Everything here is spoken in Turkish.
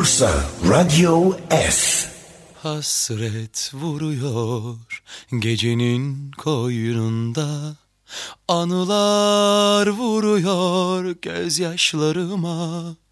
Bursa Radyo S. Hasret vuruyor gecenin koynunda, anılar vuruyor gözyaşlarıma.